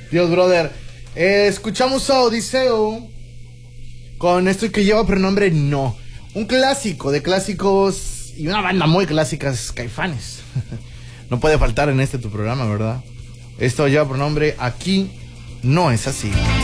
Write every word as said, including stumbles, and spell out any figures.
Dios, brother. Eh, escuchamos a Odiseo con esto que lleva pronombre No. Un clásico de clásicos y una banda muy clásica es Caifanes. No puede faltar en este tu programa, ¿verdad? Esto lleva pronombre Aquí No Es Así.